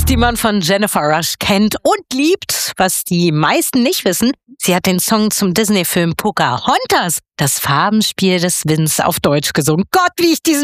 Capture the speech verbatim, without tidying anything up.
die man von Jennifer Rush kennt und liebt. Was die meisten nicht wissen, sie hat den Song zum Disney-Film Pocahontas, das Farbenspiel des Winds, auf Deutsch gesungen. Gott, wie ich diesen